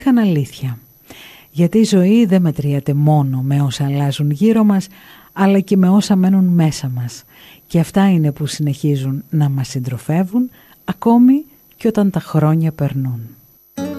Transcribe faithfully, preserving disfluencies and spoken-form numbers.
Είχαν αλήθεια. Γιατί η ζωή δεν μετριέται μόνο με όσα αλλάζουν γύρω μας, αλλά και με όσα μένουν μέσα μας. Και αυτά είναι που συνεχίζουν να μας συντροφεύουν, ακόμη και όταν τα χρόνια περνούν.